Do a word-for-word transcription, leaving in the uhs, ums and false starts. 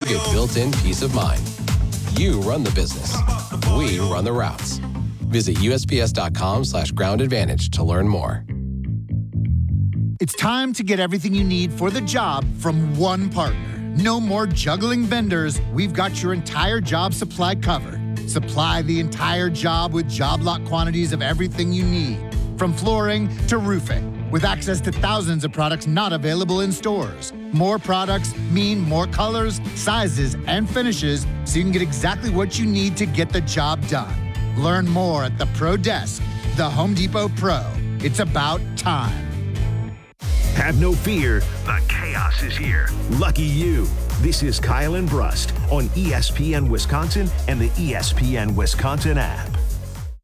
get built-in peace of mind. You run the business. We run the routes. Visit U S P S dot com slash ground advantage to learn more. It's time to get everything you need for the job from one partner. No more juggling vendors. We've got your entire job supply covered. Supply the entire job with job lot quantities of everything you need, from flooring to roofing, with access to thousands of products not available in stores. More products mean more colors, sizes, and finishes, so you can get exactly what you need to get the job done. Learn more at the Pro Desk, the Home Depot Pro. It's about time. Have no fear, the chaos is here. Lucky you. This is Kyle and Brust on E S P N Wisconsin and the E S P N Wisconsin app.